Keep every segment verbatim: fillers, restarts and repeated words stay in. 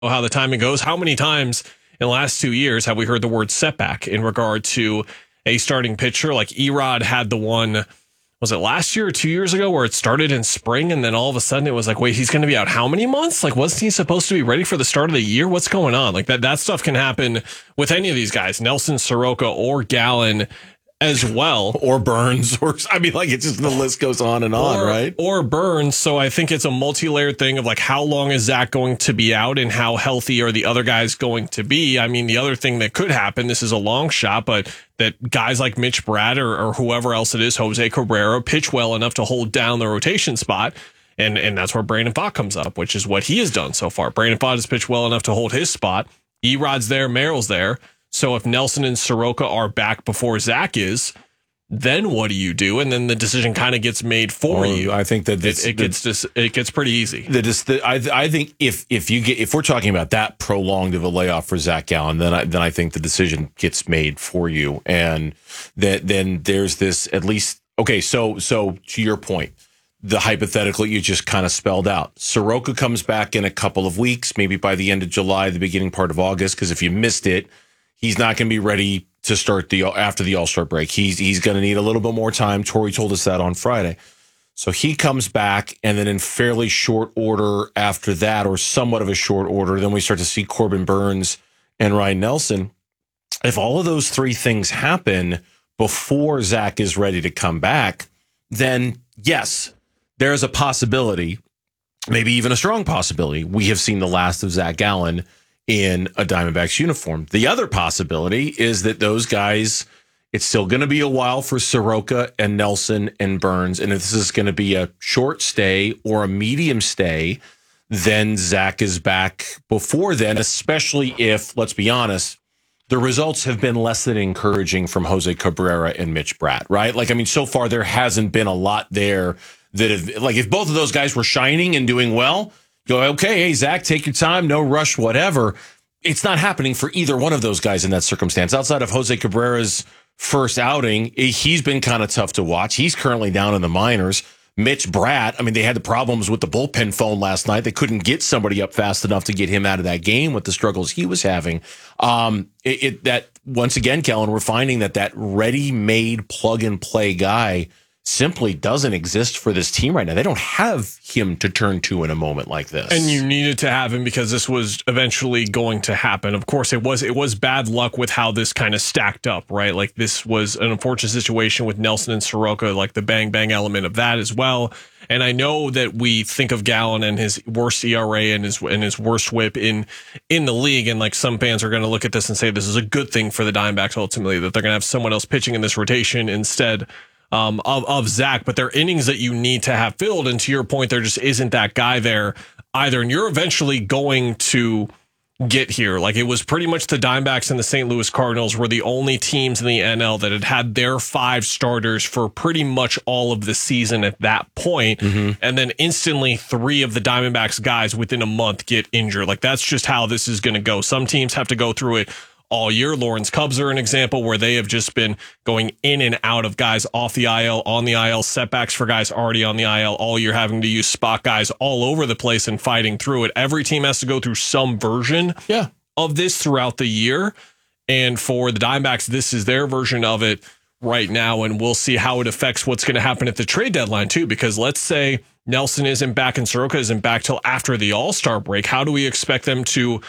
how the timing goes. How many times in the last two years have we heard the word setback in regard to a starting pitcher? Like Erod had the one, was it last year or two years ago, where it started in spring and then all of a sudden it was like, wait, he's going to be out how many months? Like, wasn't he supposed to be ready for the start of the year? What's going on? Like that, that stuff can happen with any of these guys, Nelson, Soroka, or Gallen as well. Or Burns, or I mean, like, it's just the list goes on and on, or, right? Or Burns. So I think it's a multi-layered thing of like, how long is Zach going to be out and how healthy are the other guys going to be? I mean, the other thing that could happen, this is a long shot, but that guys like Mitch Bratt or, or whoever else it is, Jose Cabrera, pitch well enough to hold down the rotation spot. And and that's where Brandon Pfaadt comes up, which is what he has done so far. Brandon Pfaadt has pitched well enough to hold his spot. Erod's there, Merrill's there. So if Nelson and Soroka are back before Zach is, then what do you do? And then the decision kind of gets made for well, you. I think that this, it, it gets just it gets pretty easy. The, the, I I think if if you get if we're talking about that prolonged of a layoff for Zach Gallen, then I then I think the decision gets made for you, and that then there's this at least okay. So so to your point, the hypothetical you just kind of spelled out. Soroka comes back in a couple of weeks, maybe by the end of July, the beginning part of August, because if you missed it, he's not going to be ready to start the after the All-Star break. He's he's going to need a little bit more time. Torey told us that on Friday. So he comes back, and then in fairly short order after that, or somewhat of a short order, then we start to see Corbin Burns and Ryan Nelson. If all of those three things happen before Zach is ready to come back, then yes, there's a possibility, maybe even a strong possibility, we have seen the last of Zach Gallen in a Diamondbacks uniform. The other possibility is that those guys, it's still going to be a while for Soroka and Nelson and Burns. And if this is going to be a short stay or a medium stay, then Zach is back before then, especially if, let's be honest, the results have been less than encouraging from Jose Cabrera and Mitch Bratt, right? Like, I mean, so far there hasn't been a lot there that have, like, if both of those guys were shining and doing well, go, okay, hey, Zach, take your time, no rush, whatever. It's not happening for either one of those guys in that circumstance. Outside of Jose Cabrera's first outing, he's been kind of tough to watch. He's currently down in the minors. Mitch Bratt, I mean, they had the problems with the bullpen phone last night. They couldn't get somebody up fast enough to get him out of that game with the struggles he was having. Um, it, it that once again, Kellen, we're finding that that ready-made plug-and-play guy simply doesn't exist for this team right now. They don't have him to turn to in a moment like this. And you needed to have him because this was eventually going to happen. Of course, it was it was bad luck with how this kind of stacked up, right? Like, this was an unfortunate situation with Nelson and Soroka, like the bang bang element of that as well. And I know that we think of Gallen and his worst E R A and his and his worst whip in in the league, and like some fans are going to look at this and say this is a good thing for the Diamondbacks ultimately, that they're going to have someone else pitching in this rotation instead Um, of, of Zach, but they're innings that you need to have filled. And to your point, there just isn't that guy there either. And you're eventually going to get here. Like, it was pretty much the Diamondbacks and the Saint Louis Cardinals were the only teams in the N L that had had their five starters for pretty much all of the season at that point. Mm-hmm. And then instantly three of the Diamondbacks guys within a month get injured. Like, that's just how this is going to go. Some teams have to go through it all year. Lawrence Cubs are an example where they have just been going in and out of guys off the I L, on the I L, setbacks for guys already on the I L all year, having to use spot guys all over the place and fighting through it. Every team has to go through some version yeah. of this throughout the year. And for the Diamondbacks, this is their version of it right now. And we'll see how it affects what's going to happen at the trade deadline too, because let's say Nelson isn't back and Soroka isn't back till after the All-Star break. How do we expect them to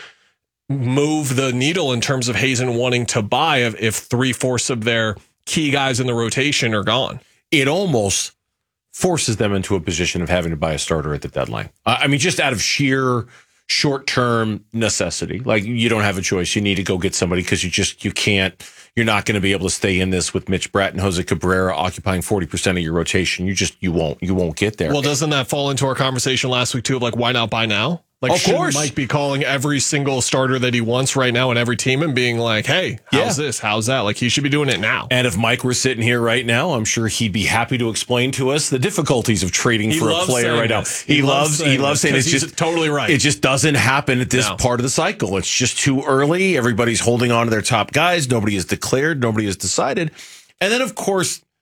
move the needle in terms of Hazen wanting to buy if, if three-fourths of their key guys in the rotation are gone? It almost forces them into a position of having to buy a starter at the deadline. I mean, just out of sheer short-term necessity. Like, you don't have a choice. You need to go get somebody because you just, you can't, you're not going to be able to stay in this with Mitch Bratt and Jose Cabrera occupying forty percent of your rotation. You just, you won't, you won't get there. Well, doesn't that fall into our conversation last week too of like, why not buy now? Like, of course, Mike be calling every single starter that he wants right now in every team and being like, hey, how's yeah. this? How's that? Like, he should be doing it now. And if Mike were sitting here right now, I'm sure he'd be happy to explain to us the difficulties of trading he for a player right this. now. He, he loves, loves he loves saying it's he's just totally right. It just doesn't happen at this no. part of the cycle. It's just too early. Everybody's holding on to their top guys. Nobody has declared. Nobody has decided. And then, of course,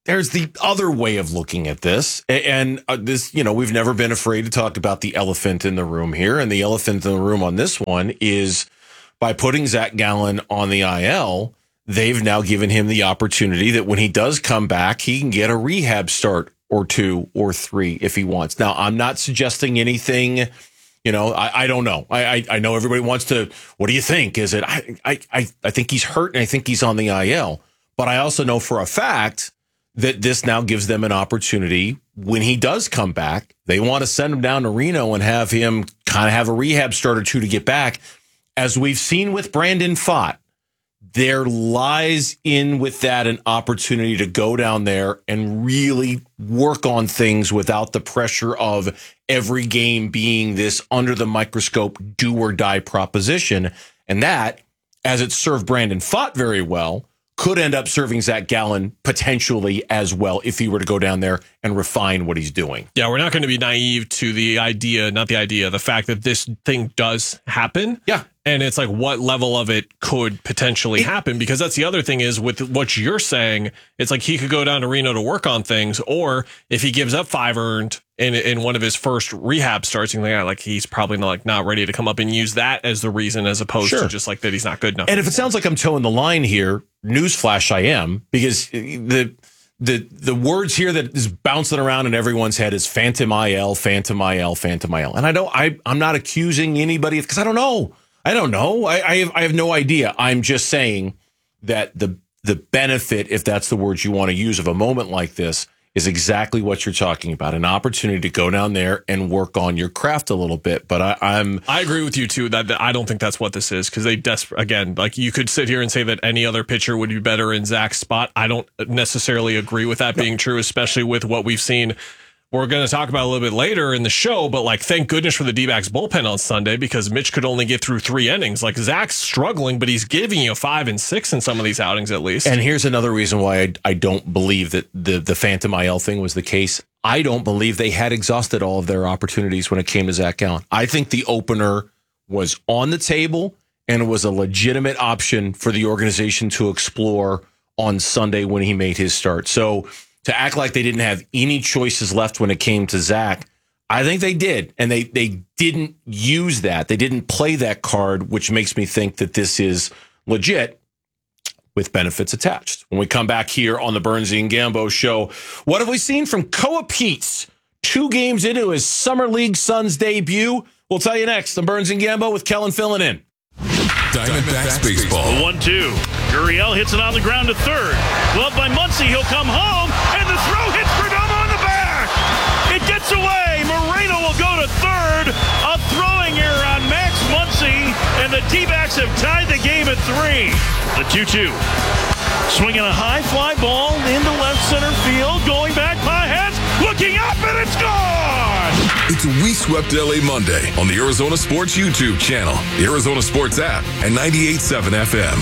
there's the other way of looking at this. And uh, this, you know, we've never been afraid to talk about the elephant in the room here. And the elephant in the room on this one is by putting Zach Gallen on the I L, they've now given him the opportunity that when he does come back, he can get a rehab start or two or three if he wants. Now, I'm not suggesting anything. You know, I, I don't know. I, I I know everybody wants to. What do you think? Is it? I I I think he's hurt and I think he's on the I L. But I also know for a fact that this now gives them an opportunity when he does come back. They want to send him down to Reno and have him kind of have a rehab start or two to get back. As we've seen with Brandon Pfaadt, there lies in with that an opportunity to go down there and really work on things without the pressure of every game being this under the microscope do or die proposition. And that, as it served Brandon Pfaadt very well, could end up serving Zach Gallen potentially as well if he were to go down there and refine what he's doing. Yeah, we're not going to be naive to the idea, not the idea, the fact that this thing does happen. Yeah. And it's like, what level of it could potentially it, happen? Because that's the other thing is with what you're saying, it's like he could go down to Reno to work on things, or if he gives up five earned in in one of his first rehab starts, you think like he's probably not, like not ready to come up and use that as the reason, as opposed sure. to just like that he's not good enough. And if it sounds like I'm towing the line here, newsflash, I am, because the the the words here that is bouncing around in everyone's head is Phantom I L, Phantom I L, Phantom I L, and I don't, I I'm not accusing anybody because I don't know. I don't know. I, I have I have no idea. I'm just saying that the the benefit, if that's the words you want to use, of a moment like this is exactly what you're talking about. An opportunity to go down there and work on your craft a little bit. But I, I'm I agree with you too that, that I don't think that's what this is, because they desperate again, like you could sit here and say that any other pitcher would be better in Zach's spot. I don't necessarily agree with that no. being true, especially with what we've seen. We're going to talk about a little bit later in the show, but like, thank goodness for the D-backs bullpen on Sunday, because Mitch could only get through three innings. Like, Zach's struggling, but he's giving you five and six in some of these outings at least. And here's another reason why I, I don't believe that the, the Phantom I L thing was the case. I don't believe they had exhausted all of their opportunities when it came to Zach Gallen. I think the opener was on the table and it was a legitimate option for the organization to explore on Sunday when he made his start. So to act like they didn't have any choices left when it came to Zach, I think they did. And they, they didn't use that. They didn't play that card, which makes me think that this is legit with benefits attached. When we come back here on the Burnsy and Gambo show, what have we seen from Koa Peets two games into his Summer League Suns debut? We'll tell you next on Burns and Gambo with Kellen filling in. Diamondbacks baseball. one two. Gurriel hits it on the ground to third. Glove by Muncy. He'll come home, and the throw hits Perdomo on the back. It gets away. Moreno will go to third. A throwing error on Max Muncy, and the D-backs have tied the game at three. The two two. Swinging a high fly ball into left center field. Going back, Pages looking up, and it's gone. It's We Swept L A Monday on the Arizona Sports YouTube channel, the Arizona Sports app, and ninety-eight point seven F M.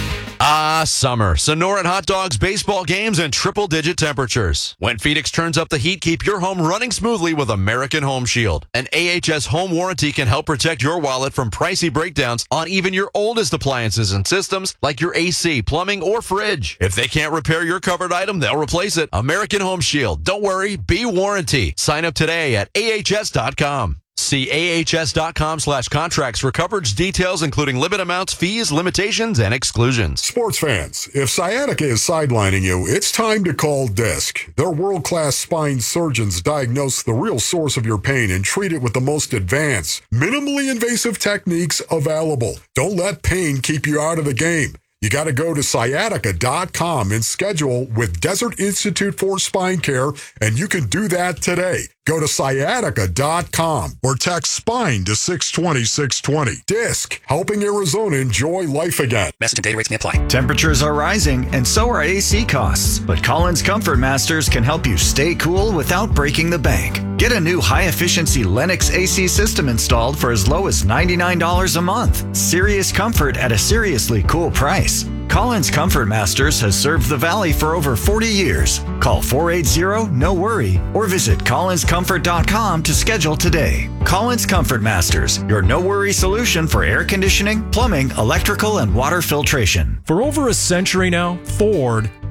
Ah, summer. Sonoran hot dogs, baseball games, and triple-digit temperatures. When Phoenix turns up the heat, keep your home running smoothly with American Home Shield. An A H S home warranty can help protect your wallet from pricey breakdowns on even your oldest appliances and systems like your A C, plumbing, or fridge. If they can't repair your covered item, they'll replace it. American Home Shield. Don't worry, be warranty. Sign up today at A H S dot com. See A H S dot com slash contracts for coverage details, including limit amounts, fees, limitations, and exclusions. Sports fans, if sciatica is sidelining you, it's time to call Disc. Their world-class spine surgeons diagnose the real source of your pain and treat it with the most advanced, minimally invasive techniques available. Don't let pain keep you out of the game. You got to go to sciatica dot com and schedule with Desert Institute for Spine Care, and you can do that today. Go to sciatica dot com or text SPINE to six twenty, six twenty. Disc, helping Arizona enjoy life again. Message and data rates may apply. Temperatures are rising, and so are A C costs. But Collins Comfort Masters can help you stay cool without breaking the bank. Get a new high-efficiency Lennox A C system installed for as low as ninety-nine dollars a month. Serious comfort at a seriously cool price. Collins Comfort Masters has served the Valley for over forty years. Call four eight zero, N O worry or visit collins comfort dot com to schedule today. Collins Comfort Masters, your no-worry solution for air conditioning, plumbing, electrical, and water filtration. For over a century now, Ford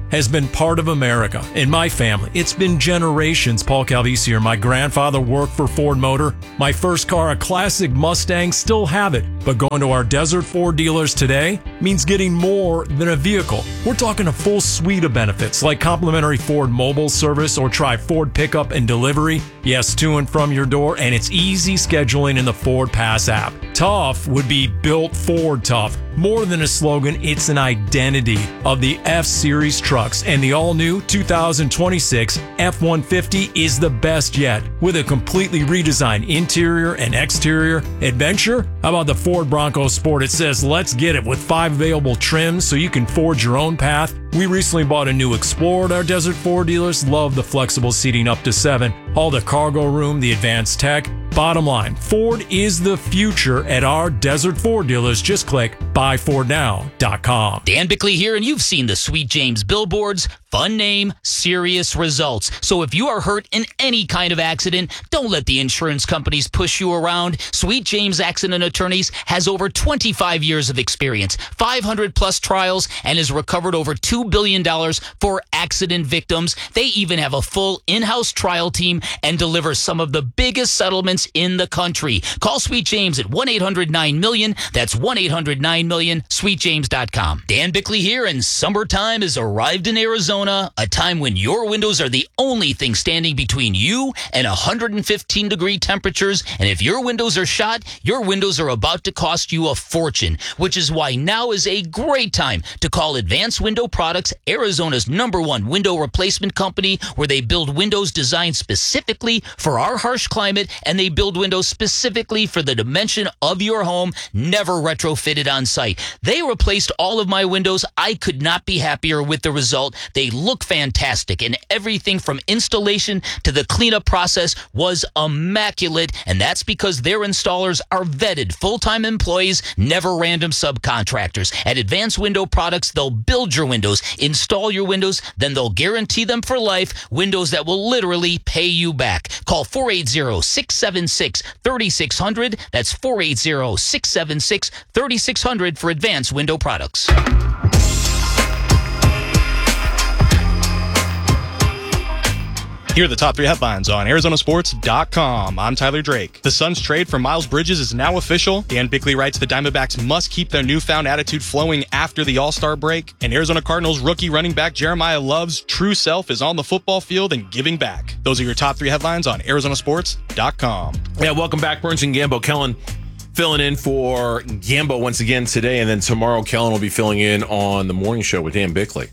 has been part of America. In my family, it's been generations. Paul Calvisi here. My grandfather worked for Ford Motor. My first car, a classic Mustang, still have it. But going to our Desert Ford dealers today means getting more than a vehicle. We're talking a full suite of benefits like complimentary Ford mobile service or try Ford pickup and delivery. Yes, to and from your door, and it's easy scheduling in the Ford Pass app. Tough would be built Ford tough. More than a slogan, it's an identity of the F-Series trucks, and the all-new two thousand twenty-six F one fifty is the best yet. With a completely redesigned interior and exterior adventure, how about the Ford Bronco Sport? It says, let's get it, with five available trims so you can forge your own path. We recently bought a new Explorer at our Desert Ford dealers. Love the flexible seating up to seven, all the cargo room, the advanced tech. Bottom line, Ford is the future at our Desert Ford dealers. Just click buy ford now dot com. Dan Bickley here, and you've seen the Sweet James billboards. Fun name, serious results. So if you are hurt in any kind of accident, don't let the insurance companies push you around. Sweet James Accident Attorneys has over twenty-five years of experience, five hundred plus trials, and has recovered over two billion dollars for accident victims. They even have a full in-house trial team and deliver some of the biggest settlements in the country. Call Sweet James at one eight hundred nine million. That's one eight hundred nine million, sweet james dot com. Dan Bickley here, and summertime has arrived in Arizona. A time when your windows are the only thing standing between you and one hundred fifteen degree temperatures. And if your windows are shot, your windows are about to cost you a fortune, which is why now is a great time to call Advanced Window Products, Arizona's number one window replacement company, where they build windows designed specifically for our harsh climate, and they build windows specifically for the dimension of your home, never retrofitted on site. They replaced all of my windows. I could not be happier with the result. They look fantastic, and everything from installation to the cleanup process was immaculate, and that's because their installers are vetted full-time employees, never random subcontractors. At Advanced Window Products, they'll build your windows, install your windows, then they'll guarantee them for life, windows that will literally pay you back. Call four eight zero, six seven six, three six zero zero. That's four eight zero, six seven six, three six zero zero for Advanced Window Products. Here are the top three headlines on Arizona Sports dot com. I'm Tyler Drake. The Suns' trade for Miles Bridges is now official. Dan Bickley writes the Diamondbacks must keep their newfound attitude flowing after the All-Star break. And Arizona Cardinals rookie running back Jeremiah Love's true self is on the football field and giving back. Those are your top three headlines on Arizona Sports dot com. Yeah, welcome back, Burns and Gambo. Kellen filling in for Gambo once again today, and then tomorrow Kellen will be filling in on the morning show with Dan Bickley.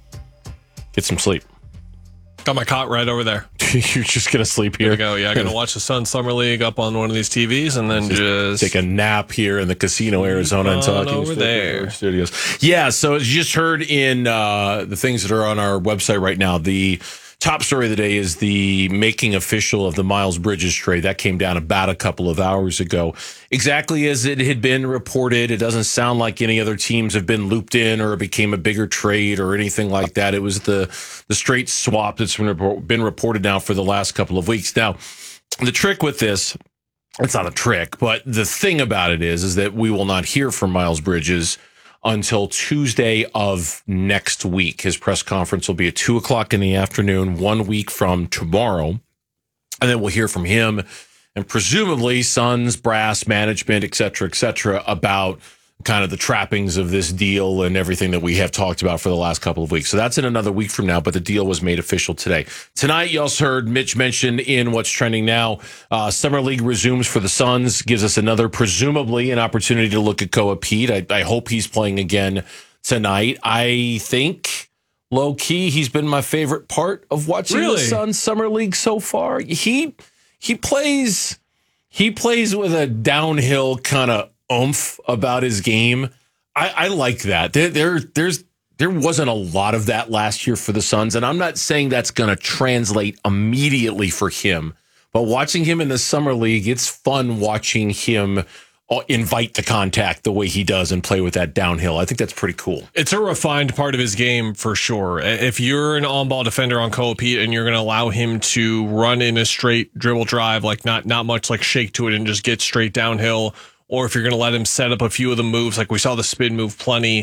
Get some sleep. Got my cot right over there. You're just going to sleep here? Here we go. Yeah, I'm going to watch the Suns Summer League up on one of these T Vs and then just, just take a nap here in the Casino Arizona and talking over there. Studios. Yeah, so as you just heard in uh, the things that are on our website right now, the top story of the day is the making official of the Miles Bridges trade. That came down about a couple of hours ago. Exactly as it had been reported. It doesn't sound like any other teams have been looped in or it became a bigger trade or anything like that. It was the, the straight swap that's been, report, been reported now for the last couple of weeks. Now, the trick with this, it's not a trick, but the thing about it is, is that we will not hear from Miles Bridges until Tuesday of next week. His press conference will be at two o'clock in the afternoon, one week from tomorrow. And then we'll hear from him and presumably Suns, brass, management, et cetera, et cetera, about kind of the trappings of this deal and everything that we have talked about for the last couple of weeks. So that's in another week from now, but the deal was made official today. Tonight, you also heard Mitch mention in What's Trending Now, uh, Summer League resumes for the Suns, gives us another, presumably, an opportunity to look at Koa Pete. I, I hope he's playing again tonight. I think, low-key, he's been my favorite part of watching really? the Suns Summer League so far. He he plays he plays with a downhill kind of oomph about his game. I, I like that. There, there, there's, there wasn't a lot of that last year for the Suns, and I'm not saying that's going to translate immediately for him. But watching him in the Summer League, it's fun watching him invite the contact the way he does and play with that downhill. I think that's pretty cool. It's a refined part of his game for sure. If you're an on-ball defender on Koa Pete and you're going to allow him to run in a straight dribble drive, like not not much like shake to it and just get straight downhill, or if you're going to let him set up a few of the moves, like we saw the spin move plenty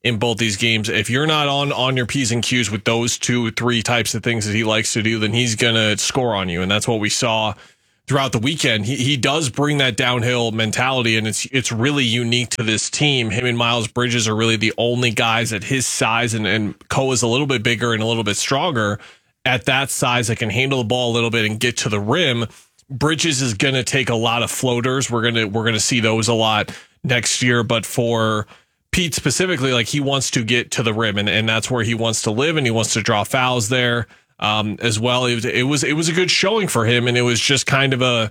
in both these games. If you're not on, on your P's and Q's with those two, three types of things that he likes to do, then he's going to score on you. And that's what we saw throughout the weekend. He he does bring that downhill mentality, and it's it's really unique to this team. Him and Miles Bridges are really the only guys at his size, and, and Koa is a little bit bigger and a little bit stronger at that size that can handle the ball a little bit and get to the rim. Bridges is going to take a lot of floaters. We're going to we're going to see those a lot next year, but for Pete specifically, like, he wants to get to the rim, and, and that's where he wants to live, and he wants to draw fouls there. Um, as well, it was, it was it was a good showing for him, and it was just kind of a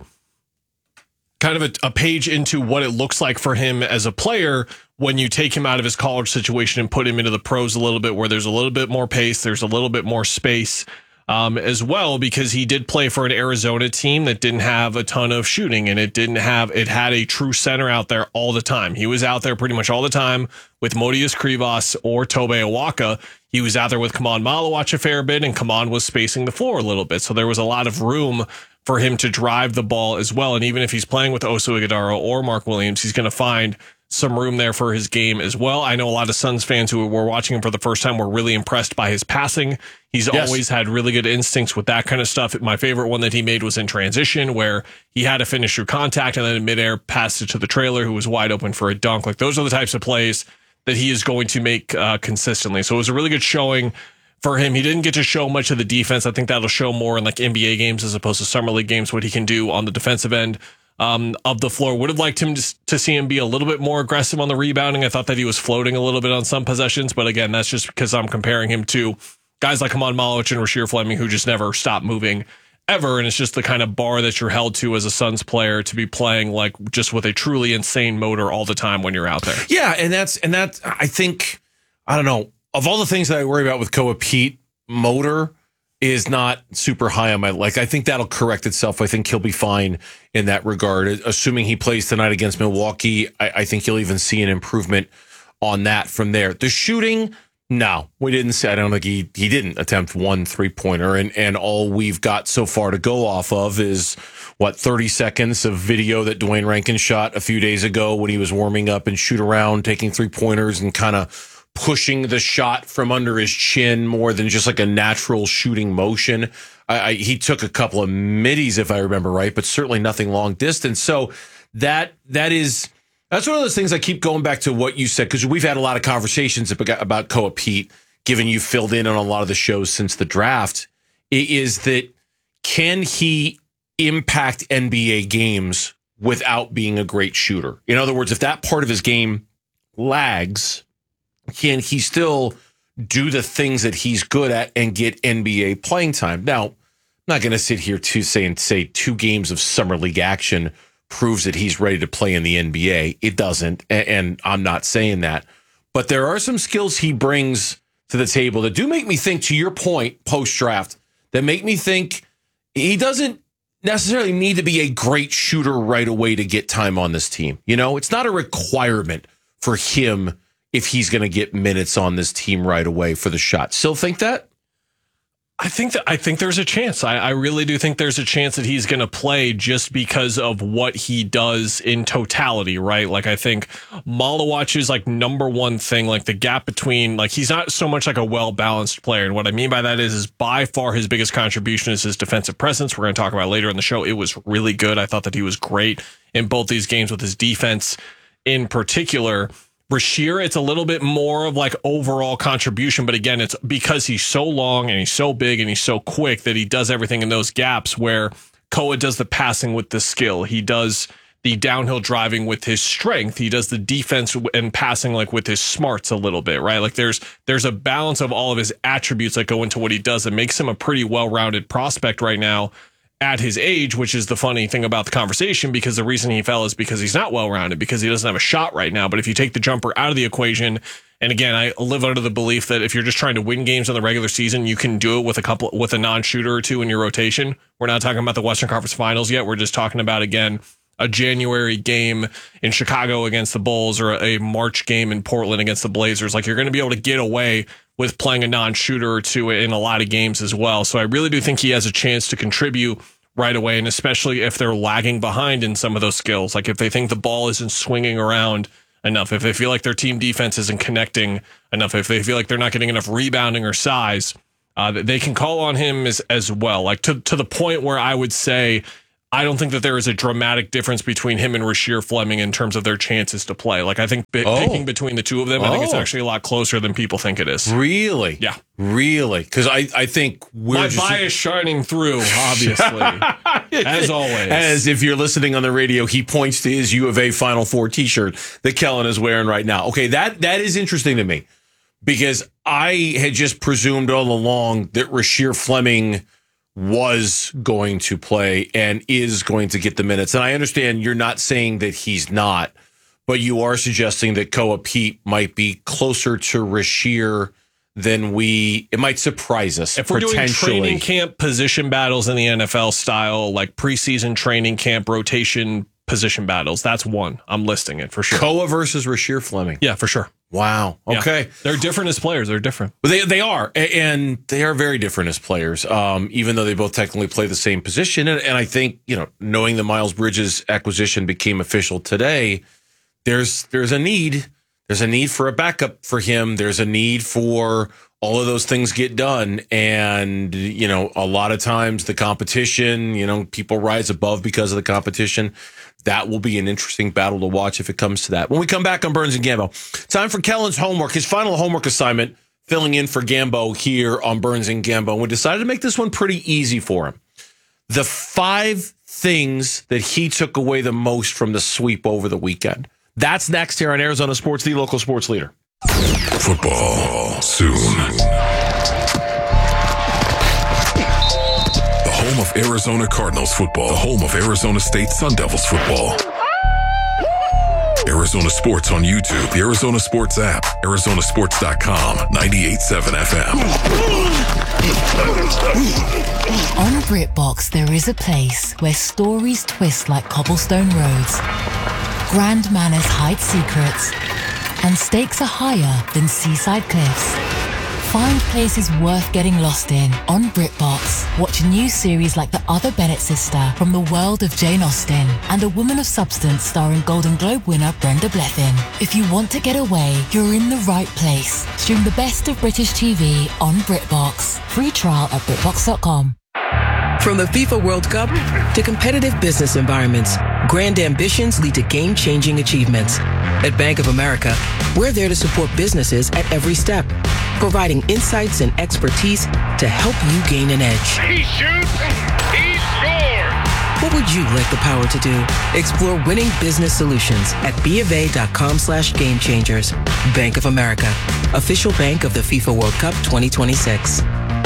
kind of a, a page into what it looks like for him as a player when you take him out of his college situation and put him into the pros a little bit, where there's a little bit more pace, there's a little bit more space, um, as well, because he did play for an Arizona team that didn't have a ton of shooting, and it didn't have it had a true center out there all the time. He was out there pretty much all the time with Modius Krivas or Tobe Awaka. He was out there with Kaman Malawach a fair bit, and Kaman was spacing the floor a little bit. So there was a lot of room for him to drive the ball as well. And even if he's playing with Oso Ighodaro or Mark Williams, he's going to find some room there for his game as well. I know a lot of Suns fans who were watching him for the first time were really impressed by his passing. He's yes. always had really good instincts with that kind of stuff. My favorite one that he made was in transition, where he had to finish through contact and then in midair passed it to the trailer who was wide open for a dunk. Like, those are the types of plays that he is going to make uh, consistently. So it was a really good showing for him. He didn't get to show much of the defense. I think that'll show more in like N B A games as opposed to summer league games, what he can do on the defensive end um, of the floor. Would have liked him to, to see him be a little bit more aggressive on the rebounding. I thought that he was floating a little bit on some possessions, but again, that's just because I'm comparing him to guys like Kaman Malawach and Rasheer Fleming, who just never stop moving ever. And it's just the kind of bar that you're held to as a Suns player, to be playing like just with a truly insane motor all the time when you're out there. Yeah. And that's, and that, I think, I don't know, of all the things that I worry about with Koa, Pete, motor is not super high on my, like, I think that'll correct itself. I think he'll be fine in that regard. Assuming he plays tonight against Milwaukee, I, I think you'll even see an improvement on that from there. The shooting, no, we didn't see. I don't think he he didn't attempt one three pointer, and and all we've got so far to go off of is what thirty seconds of video that Dwayne Rankin shot a few days ago when he was warming up and shoot around, taking three pointers and kind of pushing the shot from under his chin more than just like a natural shooting motion. I, I, he took a couple of middies, if I remember right, but certainly nothing long distance. So that that is. That's one of those things I keep going back to what you said, because we've had a lot of conversations about Koa Pete, given you filled in on a lot of the shows since the draft, is that can he impact N B A games without being a great shooter? In other words, if that part of his game lags, can he still do the things that he's good at and get N B A playing time? Now, I'm not going to sit here to say and say two games of summer league action proves that he's ready to play in the N B A. It doesn't, and I'm not saying that. But there are some skills he brings to the table that do make me think, to your point, post-draft, that make me think he doesn't necessarily need to be a great shooter right away to get time on this team. You know, it's not a requirement for him if he's going to get minutes on this team right away for the shot. Still think that? I think that I think there's a chance. I, I really do think there's a chance that he's going to play just because of what he does in totality, right? Like, I think Malawach's like number one thing, like the gap between, like, he's not so much like a well-balanced player. And what I mean by that is, is by far his biggest contribution is his defensive presence. We're going to talk about later in the show. It was really good. I thought that he was great in both these games with his defense in particular. Rasheer, it's a little bit more of like overall contribution, but again, it's because he's so long and he's so big and he's so quick that he does everything in those gaps, where Koa does the passing with the skill. He does the downhill driving with his strength. He does the defense and passing like with his smarts a little bit, right? Like there's there's a balance of all of his attributes that go into what he does that makes him a pretty well-rounded prospect right now at his age, which is the funny thing about the conversation, because the reason he fell is because he's not well-rounded, because he doesn't have a shot right now. But if you take the jumper out of the equation, and again, I live under the belief that if you're just trying to win games in the regular season, you can do it with a couple, with a non-shooter or two in your rotation. We're not talking about the Western Conference Finals yet. We're just talking about, again, a January game in Chicago against the Bulls, or a March game in Portland against the Blazers. Like, you're going to be able to get away with playing a non-shooter or two in a lot of games as well. So I really do think he has a chance to contribute right away, and especially if they're lagging behind in some of those skills. Like if they think the ball isn't swinging around enough, if they feel like their team defense isn't connecting enough, if they feel like they're not getting enough rebounding or size, uh, they can call on him as, as well. Like to, to the point where I would say, I don't think that there is a dramatic difference between him and Rasheer Fleming in terms of their chances to play. Like, I think b- Oh. picking between the two of them, I think it's Oh. actually a lot closer than people think it is. Really? Yeah. Really? Because I, I think we're My just, bias shining through, obviously, as always. As if you're listening on the radio, he points to his U of A Final Four T-shirt that Kellen is wearing right now. Okay, that that is interesting to me because I had just presumed all along that Rasheer Fleming was going to play and is going to get the minutes. And I understand you're not saying that he's not, but you are suggesting that Koa Pete might be closer to Rasheer than we, it might surprise us. If we're doing potentially. training camp position battles in the N F L style, like preseason training camp rotation position battles, that's one. I'm listing it for sure. Koa versus Rasheer Fleming. Yeah, for sure. Wow. Okay. Yeah. They're different as players. They're different. But they they are, a- and they are very different as players. Um, even though they both technically play the same position, and, and I think you know, knowing the Miles Bridges acquisition became official today, there's there's a need. There's a need for a backup for him. There's a need for all of those things get done, and you know, a lot of times the competition, you know, people rise above because of the competition. That will be an interesting battle to watch if it comes to that. When we come back on Burns and Gambo, time for Kellen's homework, his final homework assignment, filling in for Gambo here on Burns and Gambo. And we decided to make this one pretty easy for him. The five things that he took away the most from the sweep over the weekend. That's next here on Arizona Sports, the local sports leader. Football soon. The home of Arizona Cardinals football. The home of Arizona State Sun Devils football. Arizona Sports on YouTube, the Arizona Sports app, Arizona Sports dot com, ninety-eight point seven F M. On BritBox, there is a place where stories twist like cobblestone roads, grand manners hide secrets, and stakes are higher than seaside cliffs. Find places worth getting lost in on BritBox. Watch new series like The Other Bennett Sister from the world of Jane Austen and A Woman of Substance starring Golden Globe winner Brenda Blethyn. If you want to get away, you're in the right place. Stream the best of British T V on BritBox. Free trial at BritBox dot com. From the FIFA World Cup to competitive business environments, grand ambitions lead to game-changing achievements. At Bank of America, we're there to support businesses at every step, providing insights and expertise to help you gain an edge. He shoots, he scores! What would you like the power to do? Explore winning business solutions at BofA.com slash game changers. Bank of America, official bank of the FIFA World Cup twenty twenty-six.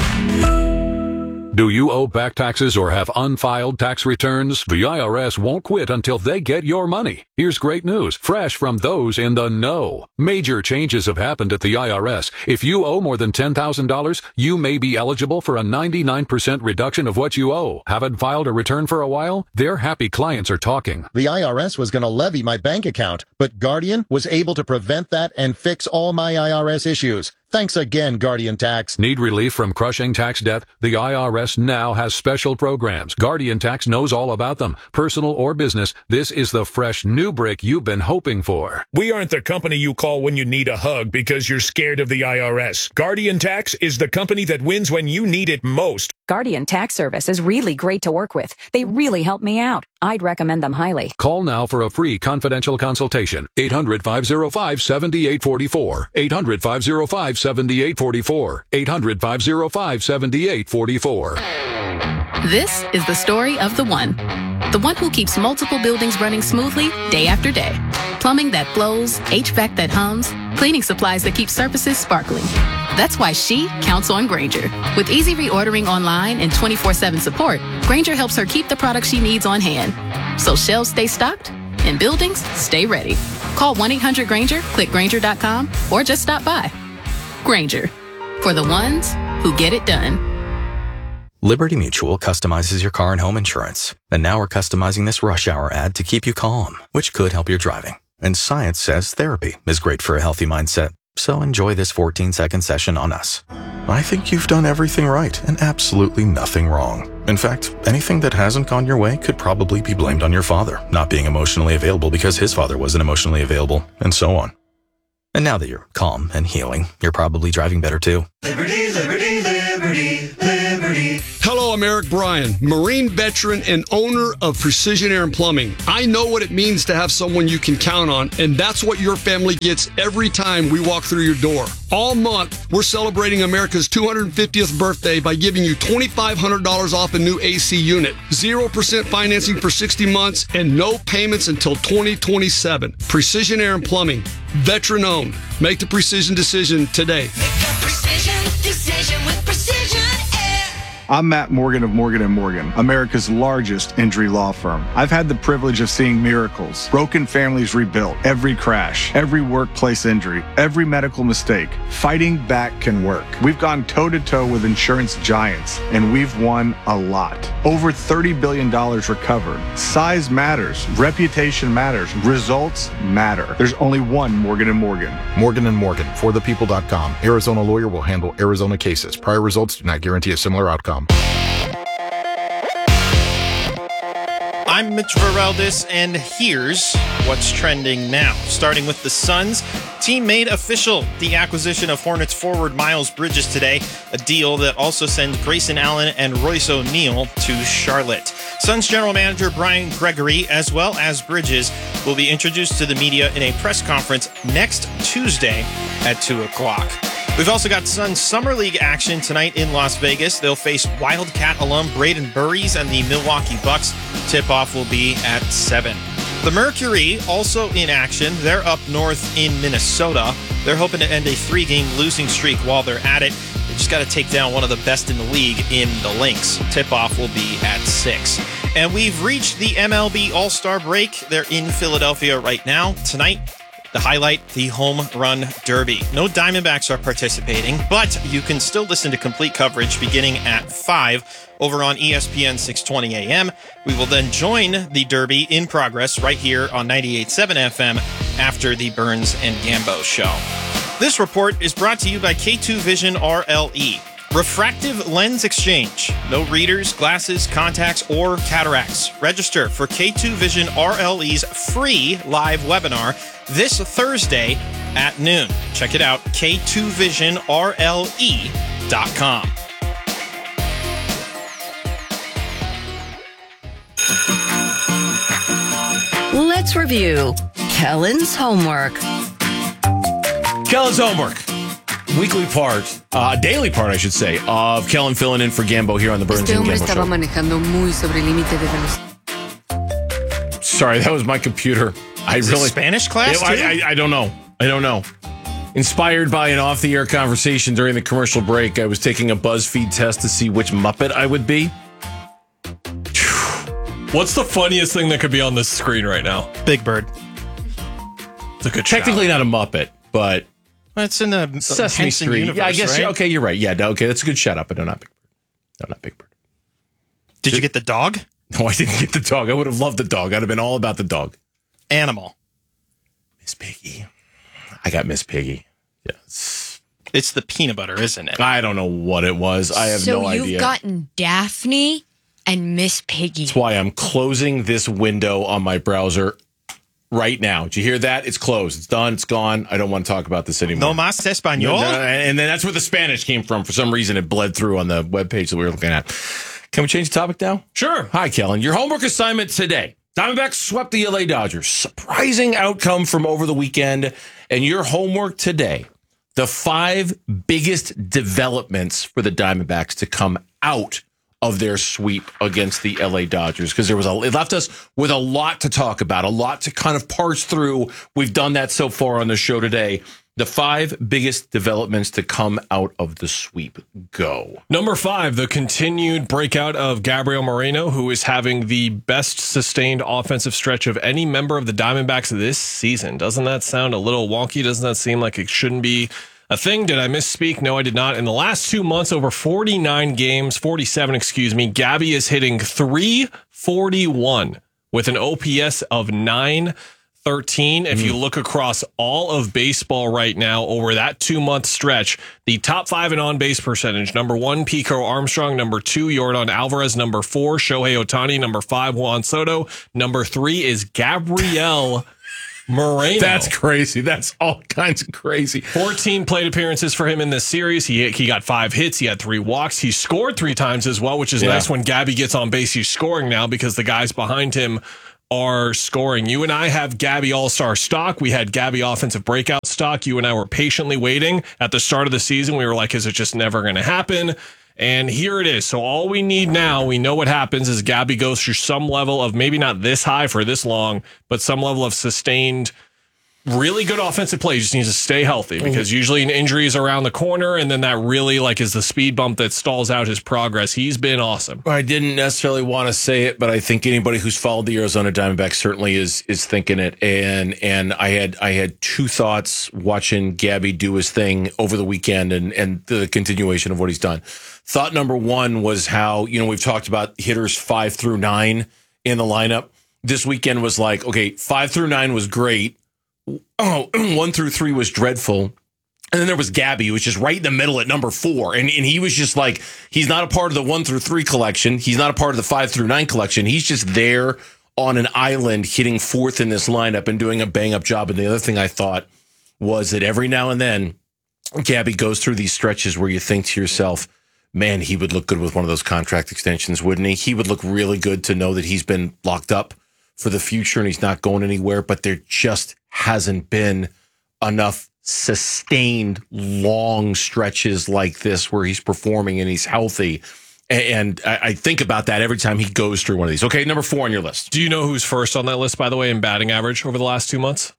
Do you owe back taxes or have unfiled tax returns? The I R S won't quit until they get your money. Here's great news, fresh from those in the know. Major changes have happened at the I R S. If you owe more than ten thousand dollars, you may be eligible for a ninety-nine percent reduction of what you owe. Haven't filed a return for a while? Their happy clients are talking. The I R S was going to levy my bank account, but Guardian was able to prevent that and fix all my I R S issues. Thanks again, Guardian Tax. Need relief from crushing tax debt? The I R S now has special programs. Guardian Tax knows all about them. Personal or business, this is the fresh new brick you've been hoping for. We aren't the company you call when you need a hug because you're scared of the I R S. Guardian Tax is the company that wins when you need it most. Guardian Tax Service is really great to work with. They really help me out. I'd recommend them highly. Call now for a free confidential consultation. eight hundred, five oh five, seven eight four four. eight hundred, five oh five, seven eight four four. eight hundred, five oh five, seven eight four four. This is the story of the one. The one who keeps multiple buildings running smoothly day after day. Plumbing that flows, H V A C that hums, cleaning supplies that keep surfaces sparkling. That's why she counts on Grainger. With easy reordering online and twenty-four seven support, Grainger helps her keep the products she needs on hand. So shelves stay stocked and buildings stay ready. Call one eight hundred Grainger, click Grainger dot com, or just stop by. Grainger, for the ones who get it done. Liberty Mutual customizes your car and home insurance. And now we're customizing this rush hour ad to keep you calm, which could help your driving. And science says therapy is great for a healthy mindset. So enjoy this fourteen second session on us. I think you've done everything right and absolutely nothing wrong. In fact, anything that hasn't gone your way could probably be blamed on your father, not being emotionally available because his father wasn't emotionally available, and so on. And now that you're calm and healing, you're probably driving better too. Liberty, liberty, liberty, liberty. Hello, I'm Eric Bryan, Marine veteran and owner of Precision Air and Plumbing. I know what it means to have someone you can count on, and that's what your family gets every time we walk through your door. All month, we're celebrating America's two hundred fiftieth birthday by giving you twenty-five hundred dollars off a new A C unit, zero percent financing for sixty months, and no payments until twenty twenty-seven. Precision Air and Plumbing, veteran owned. Make the precision decision today. Precision decision with Precision Air. I'm Matt Morgan of Morgan and Morgan, America's largest injury law firm. I've had the privilege of seeing miracles, broken families rebuilt, every crash, every workplace injury, every medical mistake. Fighting back can work. We've gone toe-to-toe with insurance giants, and we've won a lot. Over thirty billion dollars recovered. Size matters. Reputation matters. Results matter. There's only one Morgan and Morgan. Morgan and Morgan, for the people dot com. Arizona lawyer will handle Arizona cases. Prior results do not guarantee a similar outcome. I'm Mitch Vareldis, and here's what's trending now. Starting with the Suns, team made official the acquisition of Hornets forward Miles Bridges today, a deal that also sends Grayson Allen and Royce O'Neal to Charlotte. Suns general manager Brian Gregory, as well as Bridges, will be introduced to the media in a press conference next Tuesday at two o'clock. We've also got Suns Summer League action tonight in Las Vegas. They'll face Wildcat alum Braden Burries and the Milwaukee Bucks. Tip-off will be at seven. The Mercury also in action. They're up north in Minnesota. They're hoping to end a three-game losing streak while they're at it. They just got to take down one of the best in the league in the Lynx. Tip-off will be at six. And we've reached the M L B All-Star break. They're in Philadelphia right now. Tonight, the highlight, the Home Run Derby. No Diamondbacks are participating, but you can still listen to complete coverage beginning at five over on E S P N six twenty A M. We will then join the Derby in progress right here on ninety-eight point seven F M after the Burns and Gambo show. This report is brought to you by K two Vision R L E. Refractive Lens Exchange. No readers, glasses, contacts, or cataracts. Register for K two Vision R L E's free live webinar this Thursday at noon. Check it out, K two vision R L E dot com. Let's review Kellen's homework. Kellen's homework. Weekly part, uh, daily part, I should say, of Kellen filling in for Gambo here on the Burns Este and hombre Gambo estaba show. manejando muy sobre el límite de velocidad. Sorry, that was my computer. I Is really it Spanish class, I, too? I, I don't know. I don't know. Inspired by an off-the-air conversation during the commercial break, I was taking a BuzzFeed test to see which Muppet I would be. What's the funniest thing that could be on this screen right now? Big Bird. It's a good Technically shout. not a Muppet, but Well, it's in the Sesame Henson Street. universe, Yeah, I guess. right? Okay, you're right. Yeah, no, okay, that's a good shout out, but no, not Big Bird. No, not Big Bird. Did you get the dog? No, I didn't get the dog. I would have loved the dog. I'd have been all about the dog. Animal. Miss Piggy. I got Miss Piggy. Yes. It's the peanut butter, isn't it? I don't know what it was. I have so no you've idea. gotten Daphne and Miss Piggy. That's why I'm closing this window on my browser right now. Did you hear that? It's closed. It's done. It's gone. I don't want to talk about this anymore. No más español? And then that's where the Spanish came from. For some reason, it bled through on the webpage that we were looking at. Can we change the topic now? Sure. Hi, Kellen. Your homework assignment today. Diamondbacks swept the L A Dodgers. Surprising outcome from over the weekend. And your homework today, the five biggest developments for the Diamondbacks to come out of their sweep against the L A Dodgers, because there was a it left us with a lot to talk about, a lot to kind of parse through. We've done that so far on the show today. The five biggest developments to come out of the sweep. Go. Number five, the continued breakout of Gabriel Moreno, who is having the best sustained offensive stretch of any member of the Diamondbacks this season. Doesn't that sound a little wonky? Doesn't that seem like it shouldn't be a thing? Did I misspeak? No, I did not. In the last two months, over forty-nine games, forty-seven, excuse me, Gabby is hitting three forty-one with an O P S of nine thirteen. If mm. you look across all of baseball right now over that two-month stretch, the top five in on-base percentage, number one, Pico Armstrong, number two, Yordan Alvarez, number four, Shohei Ohtani, number five, Juan Soto, number three is Gabriel Moreno. That's crazy. That's all kinds of crazy. fourteen plate appearances for him in this series. He he got five hits. He had three walks. He scored three times as well, which is yeah. nice. When Gabby gets on base, he's scoring now because the guys behind him are scoring. You and I have Gabby All-Star stock. We had Gabby Offensive Breakout stock. You and I were patiently waiting. At the start of the season, we were like, is it just never going to happen? And here it is. So all we need now, we know what happens is Gabby goes through some level of maybe not this high for this long, but some level of sustained, really good offensive play. He just needs to stay healthy because usually an injury is around the corner, and then that really like is the speed bump that stalls out his progress. He's been awesome. I didn't necessarily want to say it, but I think anybody who's followed the Arizona Diamondbacks certainly is is thinking it. And and I had I had two thoughts watching Gabby do his thing over the weekend and and the continuation of what he's done. Thought number one was how, you know, we've talked about hitters five through nine in the lineup. This weekend was like, okay, five through nine was great. Oh, one through three was dreadful. And then there was Gabby, who was just right in the middle at number four. And, and he was just like, he's not a part of the one through three collection. He's not a part of the five through nine collection. He's just there on an island hitting fourth in this lineup and doing a bang up job. And the other thing I thought was that every now and then Gabby goes through these stretches where you think to yourself, man, he would look good with one of those contract extensions, wouldn't he? He would look really good to know that he's been locked up for the future and he's not going anywhere, but there just hasn't been enough sustained long stretches like this where he's performing and he's healthy. And I think about that every time he goes through one of these. Okay, number four on your list. Do you know who's first on that list, by the way, in batting average over the last two months?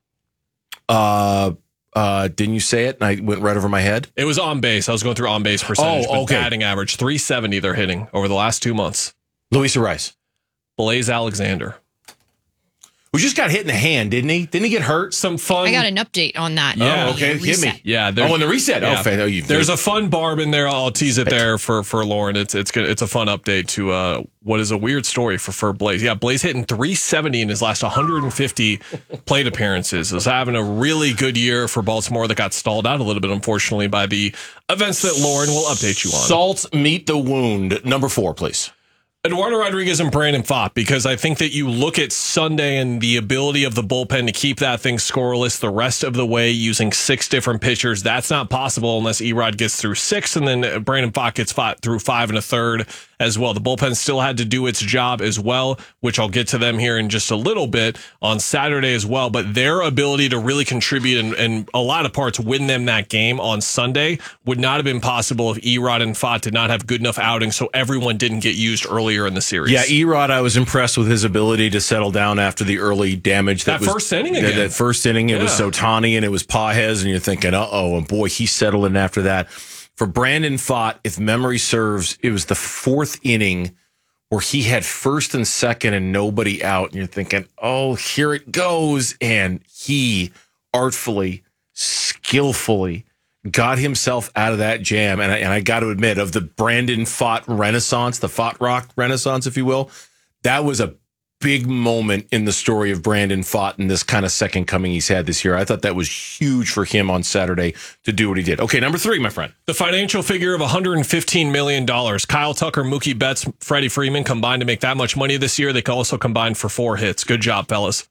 Uh, uh, didn't you say it? And I went right over my head. It was on base. I was going through on base percentage. Oh, okay. But batting average, three seventy they're hitting over the last two months. Luis Ariz. Blaze Alexander. Who just got hit in the hand, didn't he? Didn't he get hurt? Some fun. I got an update on that. Yeah. Oh, okay. Hit me. Yeah. Oh, in the reset. Yeah. Oh, fan. Oh, you. There's a fun barb in there. I'll tease it there for for Lauren. It's it's good. It's a fun update to uh, what is a weird story for for Blaze. Yeah, Blaze hitting three seventy in his last one hundred fifty plate appearances. Is having a really good year for Baltimore that got stalled out a little bit, unfortunately, by the events that Lauren will update you on. Salt meet the wound. Number four, please. Eduardo Rodriguez and Brandon Pfaadt, because I think that you look at Sunday and the ability of the bullpen to keep that thing scoreless the rest of the way using six different pitchers. That's not possible unless Erod gets through six, and then Brandon Pfaadt gets fought through five and a third as well. The bullpen still had to do its job as well, which I'll get to them here in just a little bit on Saturday as well. But their ability to really contribute and, and a lot of parts win them that game on Sunday would not have been possible if Erod and Pfaadt did not have good enough outings, so everyone didn't get used early in the series. Yeah, Erod, I was impressed with his ability to settle down after the early damage. That, that was, first inning again. That, that first inning, it yeah. was Ohtani and it was Pages, and you're thinking, uh-oh, and boy, he settled in after that. For Brandon Pfaadt, if memory serves, it was the fourth inning where he had first and second and nobody out, and you're thinking, oh, here it goes. And he artfully, skillfully got himself out of that jam. And I, and I got to admit, of the Brandon Pfaadt renaissance, the Pfaadt rock renaissance, if you will, that was a big moment in the story of Brandon Pfaadt and this kind of second coming he's had this year. I thought that was huge for him on Saturday to do what he did. Okay, number three, my friend. The financial figure of one hundred fifteen million dollars. Kyle Tucker, Mookie Betts, Freddie Freeman combined to make that much money this year. They also combined for four hits. Good job, fellas.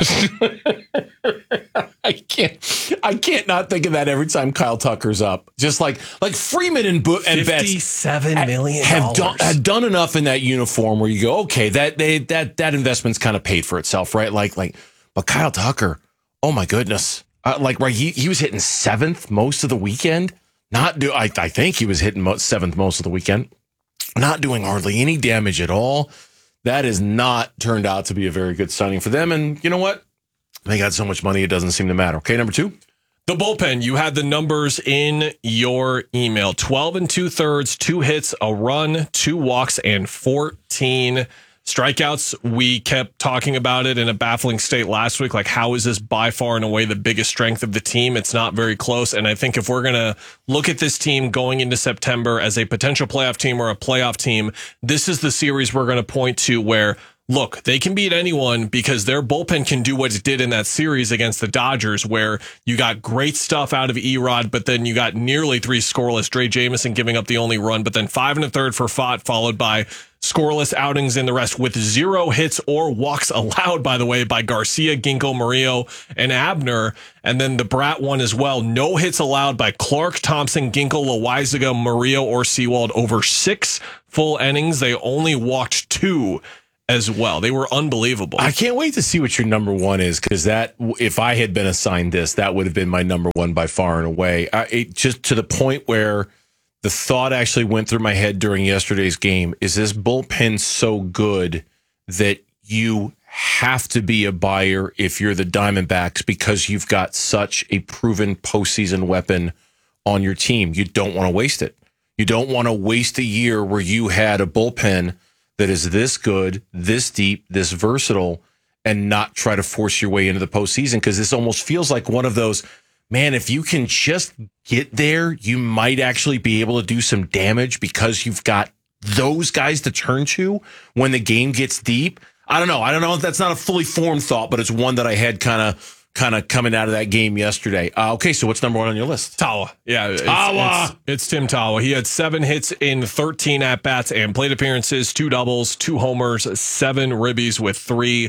I can't I can't not think of that every time Kyle Tucker's up. Just like like Freeman and, Bo- and Betts fifty-seven million have done, have done enough in that uniform where you go, okay, that they that that investment's kind of paid for itself, right? Like like but Kyle Tucker, oh my goodness. Uh, like right he he was hitting seventh most of the weekend. Not do I I think he was hitting mo- seventh most of the weekend. Not doing hardly any damage at all. That has not turned out to be a very good signing for them, and you know what? They got so much money, it doesn't seem to matter. Okay, number two. The bullpen, you had the numbers in your email. twelve and two thirds, two hits, a run, two walks, and fourteen strikeouts. We kept talking about it in a baffling state last week. Like, how is this by far and away the biggest strength of the team? It's not very close. And I think if we're going to look at this team going into September as a potential playoff team or a playoff team, this is the series we're going to point to where look, they can beat anyone because their bullpen can do what it did in that series against the Dodgers, where you got great stuff out of Erod, but then you got nearly three scoreless. Dre Jameson giving up the only run, but then five and a third for Fott, followed by scoreless outings in the rest with zero hits or walks allowed, by the way, by Garcia, Ginkgo, Murillo, and Abner. And then the Brat one as well. No hits allowed by Clark, Thompson, Ginkgo, Loaizaga, Murillo, or Sewald over six full innings. They only walked two as well. They were unbelievable. I can't wait to see what your number one is, because that, if I had been assigned this, that would have been my number one by far and away. I, it, just to the point where the thought actually went through my head during yesterday's game, is this bullpen so good that you have to be a buyer if you're the Diamondbacks, because you've got such a proven postseason weapon on your team. You don't want to waste it. You don't want to waste a year where you had a bullpen that is this good, this deep, this versatile, and not try to force your way into the postseason, because this almost feels like one of those, man, if you can just get there, you might actually be able to do some damage because you've got those guys to turn to when the game gets deep. I don't know. I don't know if that's not a fully formed thought, but it's one that I had kind of kind of coming out of that game yesterday. Uh, okay, so what's number one on your list? Tawa. Yeah, it's, Tawa. It's, it's Tim Tawa. He had seven hits in thirteen at-bats and plate appearances, two doubles, two homers, seven ribbies with three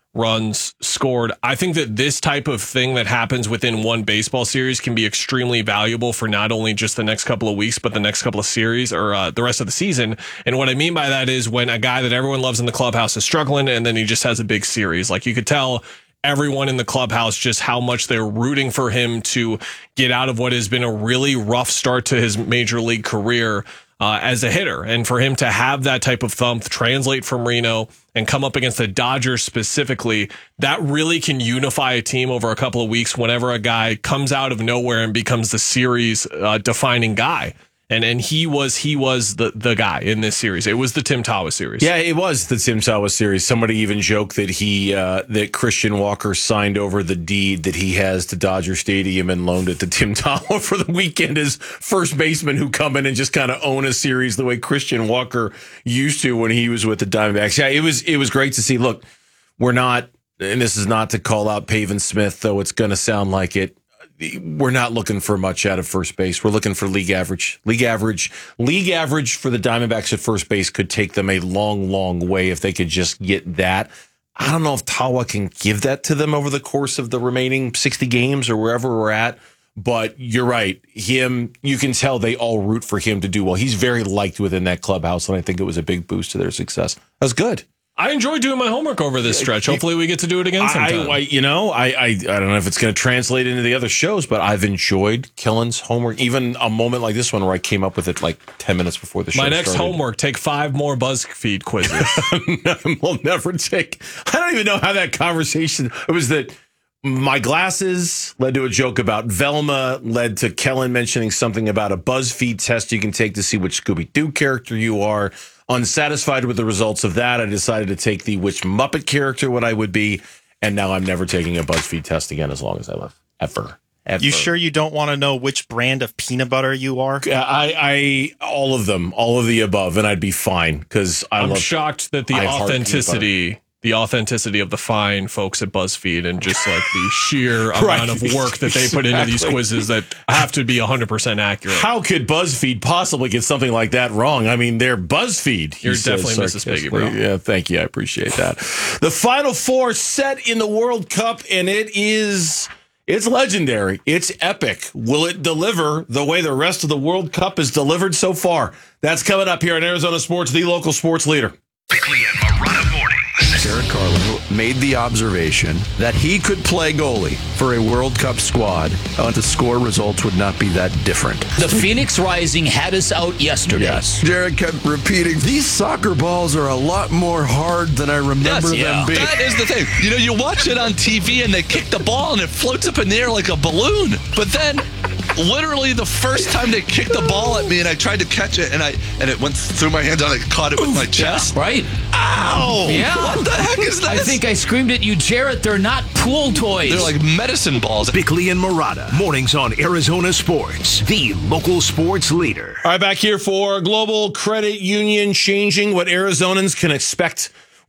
runs scored. I think that this type of thing that happens within one baseball series can be extremely valuable for not only just the next couple of weeks, but the next couple of series or uh, the rest of the season. And what I mean by that is when a guy that everyone loves in the clubhouse is struggling and then he just has a big series. Like, you could tell everyone in the clubhouse just how much they're rooting for him to get out of what has been a really rough start to his major league career uh, as a hitter. And for him to have that type of thump translate from Reno and come up against the Dodgers specifically, that really can unify a team over a couple of weeks whenever a guy comes out of nowhere and becomes the series uh, defining guy. And and he was he was the, the guy in this series. It was the Tim Tawa series. Yeah, it was the Tim Tawa series. Somebody even joked that he uh, that Christian Walker signed over the deed that he has to Dodger Stadium and loaned it to Tim Tawa for the weekend as first baseman who come in and just kind of own a series the way Christian Walker used to when he was with the Diamondbacks. Yeah, it was it was great to see. Look, we're not, and this is not to call out Pavin Smith, though it's going to sound like it. We're not looking for much out of first base. We're looking for league average. League average. League average for the Diamondbacks at first base could take them a long, long way if they could just get that. I don't know if Tawa can give that to them over the course of the remaining sixty games or wherever we're at. But you're right. Him, you can tell they all root for him to do well. He's very liked within that clubhouse, and I think it was a big boost to their success. That was good. I enjoyed doing my homework over this stretch. Hopefully we get to do it again sometime. I, I, you know, I, I I don't know if it's going to translate into the other shows, but I've enjoyed Kellen's homework. Even a moment like this one where I came up with it like ten minutes before the show My next started. homework, take five more BuzzFeed quizzes. We'll never take. I don't even know how that conversation. It was that my glasses led to a joke about Velma, led to Kellen mentioning something about a BuzzFeed test you can take to see which Scooby-Doo character you are. Unsatisfied with the results of that, I decided to take the which Muppet character would I would be, and now I'm never taking a BuzzFeed test again as long as I live. Ever. Ever. You sure you don't want to know which brand of peanut butter you are? I, I, all of them, all of the above, and I'd be fine because I I'm love, shocked that the I heart authenticity, the authenticity of the fine folks at BuzzFeed and just like the sheer Right. amount of work that they put into these Exactly. quizzes that have to be one hundred percent accurate. How could BuzzFeed possibly get something like that wrong? I mean, they're BuzzFeed. he You're says definitely Missus Piggy, bro. sarcastically. Yeah, thank you. I appreciate that. The Final Four set in the World Cup, and it is... It's legendary. It's epic. Will it deliver the way the rest of the World Cup is delivered so far? That's coming up here on Arizona Sports, the local sports leader. Bickley and Marotta mornings. Jared Carlo made the observation that he could play goalie for a World Cup squad, and the score results would not be that different. The Phoenix Rising had us out yesterday. Yes. Jared kept repeating, these soccer balls are a lot more hard than I remember Yes, them being. That is the thing. You know, you watch it on T V and they kick the ball and it floats up in the air like a balloon. But then, literally, the first time they kicked the ball at me and I tried to catch it and I and it went through my hands and I caught it with my chest. Right? Ow! Yeah. What the heck is this? I think I screamed at you, Jarrett. They're not pool toys. They're like medicine balls. Bickley and Marotta, mornings on Arizona Sports, the local sports leader. All right, back here for Global Credit Union changing what Arizonans can expect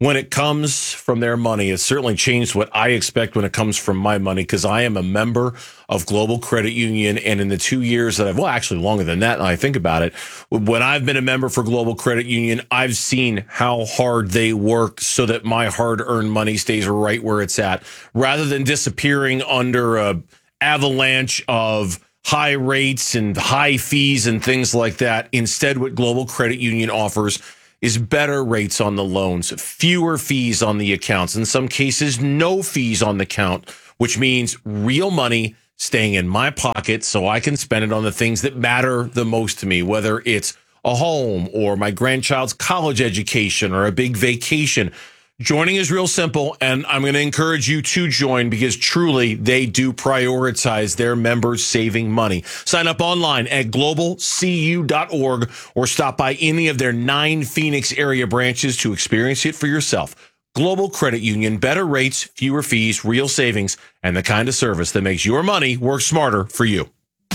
when it comes from their money. It's certainly changed what I expect when it comes from my money, because I am a member of Global Credit Union. And in the two years that I've, well, actually longer than that, now I think about it, when I've been a member for Global Credit Union, I've seen how hard they work so that my hard-earned money stays right where it's at, rather than disappearing under a avalanche of high rates and high fees and things like that. Instead, what Global Credit Union offers is better rates on the loans, fewer fees on the accounts, in some cases, no fees on the account, which means real money staying in my pocket so I can spend it on the things that matter the most to me, whether it's a home or my grandchild's college education or a big vacation. Joining is real simple, and I'm going to encourage you to join because truly they do prioritize their members saving money. Sign up online at global c u dot org or stop by any of their nine Phoenix area branches to experience it for yourself. Global Credit Union, better rates, fewer fees, real savings, and the kind of service that makes your money work smarter for you.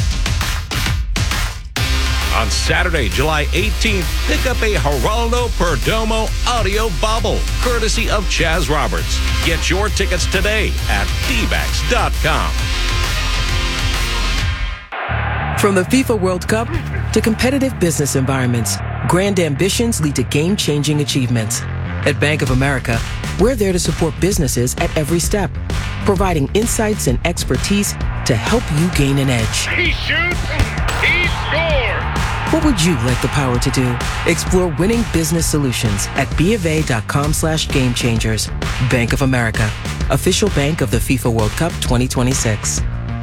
On Saturday, July eighteenth, pick up a Geraldo Perdomo audio bobble, courtesy of Chaz Roberts. Get your tickets today at d backs dot com. From the FIFA World Cup to competitive business environments, grand ambitions lead to game-changing achievements. At Bank of America, we're there to support businesses at every step, providing insights and expertise to help you gain an edge. He shoots, he scores! What would you like the power to do? Explore winning business solutions at bofa.com slash game changers. Bank of America, official bank of the FIFA World Cup twenty twenty-six.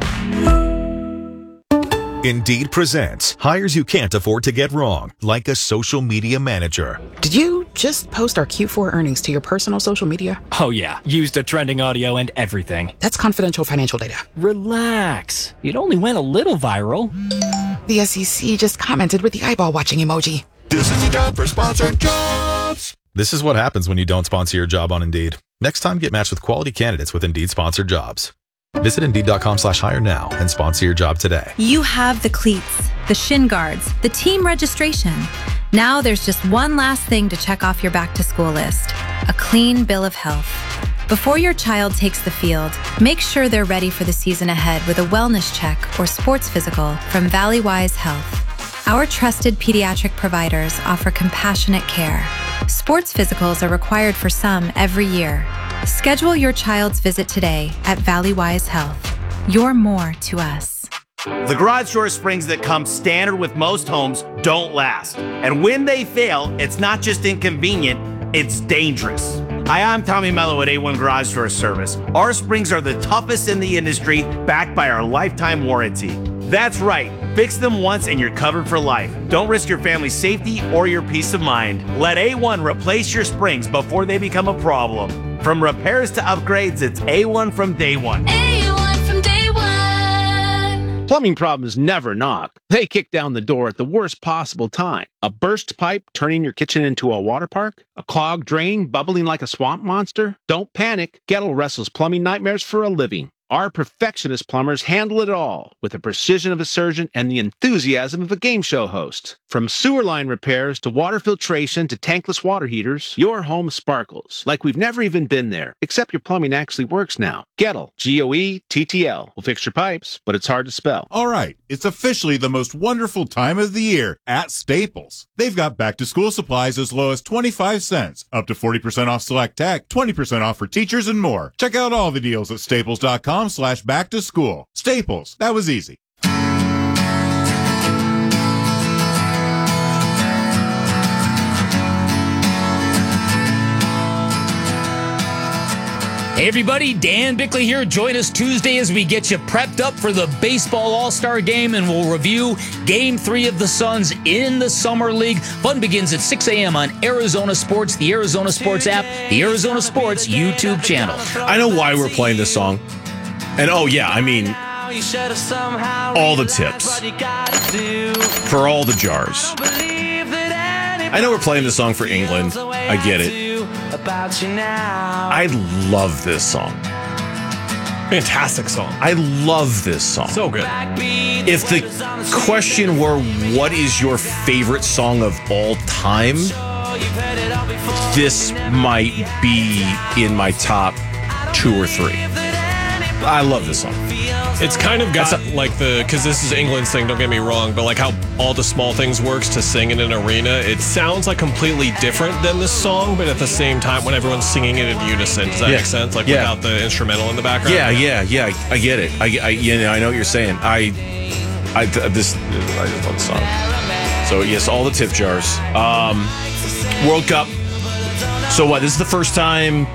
Indeed presents hires you can't afford to get wrong, like a social media manager. Did you just post our Q four earnings to your personal social media? Oh yeah, used a trending audio and everything. That's confidential financial data. Relax. It only went a little viral. The S E C just commented with the eyeball watching emoji. This is the job for sponsored jobs. This is what happens when you don't sponsor your job on Indeed. Next time, get matched with quality candidates with Indeed sponsored jobs. Visit Indeed.com slash hire now and sponsor your job today. You have the cleats, the shin guards, the team registration. Now there's just one last thing to check off your back to school list, a clean bill of health. Before your child takes the field, make sure they're ready for the season ahead with a wellness check or sports physical from Valleywise Health. Our trusted pediatric providers offer compassionate care. Sports physicals are required for some every year. Schedule your child's visit today at Valleywise Health. You're more to us. The garage door springs that come standard with most homes don't last. And when they fail, it's not just inconvenient, it's dangerous. Hi, I'm Tommy Mello at A one Garage Door Service. Our springs are the toughest in the industry, backed by our lifetime warranty. That's right. Fix them once and you're covered for life. Don't risk your family's safety or your peace of mind. Let A one replace your springs before they become a problem. From repairs to upgrades, it's A one from day one. A one from day one. Plumbing problems never knock. They kick down the door at the worst possible time. A burst pipe turning your kitchen into a water park? A clogged drain bubbling like a swamp monster? Don't panic. Gettle wrestles plumbing nightmares for a living. Our perfectionist plumbers handle it all with the precision of a surgeon and the enthusiasm of a game show host. From sewer line repairs to water filtration to tankless water heaters, your home sparkles like we've never even been there, except your plumbing actually works now. Gettle, G O E T T L, will fix your pipes, but it's hard to spell. All right, it's officially the most wonderful time of the year at Staples. They've got back-to-school supplies as low as twenty-five cents, up to forty percent off select tech, twenty percent off for teachers, and more. Check out all the deals at staples dot com slash back to school. Staples, that was easy. Hey everybody, Dan Bickley here. Join us Tuesday as we get you prepped up for the Baseball All-Star Game, and we'll review Game three of the Suns in the Summer League. Fun begins at six a.m. on Arizona Sports, the Arizona Sports app, the Arizona Sports YouTube channel. I know why we're playing this song. And oh yeah, I mean, all the tips for all the jars. I know we're playing this song for England. I get it. I love this song. Fantastic song. I love this song. So good. If the question were, what is your favorite song of all time? this might be in my top two or three. I love this song. It's kind of got like the, because this is England's thing, don't get me wrong, but like how All the Small Things works to sing in an arena, it sounds like completely different than this song, but at the same time when everyone's singing it in unison. Does that Yeah. make sense? Like Yeah. without the instrumental in the background? Yeah, yeah, yeah. I, I get it. I, I, you know, I know what you're saying. I, I, this, I just love the song. So yes, all the tip jars. Um, World Cup. So what? This is the first time